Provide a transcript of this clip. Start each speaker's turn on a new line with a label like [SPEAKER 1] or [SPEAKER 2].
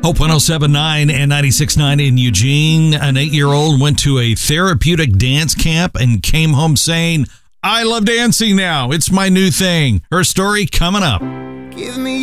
[SPEAKER 1] Hope 107.9 and 96.9 in Eugene. An 8-year-old went to a therapeutic dance camp and came home saying, "I love dancing now. It's my new thing." Her story coming up.
[SPEAKER 2] Give me